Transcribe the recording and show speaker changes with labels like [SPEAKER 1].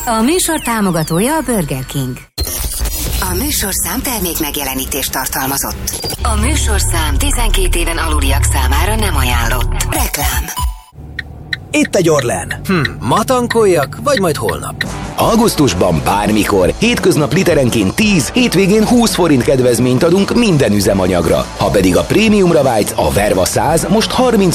[SPEAKER 1] A műsor támogatója a Burger King. A műsorszám termék megjelenítést tartalmazott. A műsorszám 12 éven aluliak számára nem ajánlott. Reklám.
[SPEAKER 2] Itt egy Orlen.
[SPEAKER 3] Ma tankoljak, vagy majd holnap?
[SPEAKER 4] Augusztusban bármikor, hétköznap literenként 10, hétvégén 20 forint kedvezményt adunk minden üzemanyagra. Ha pedig a prémiumra vágysz, a Verva 100 most 30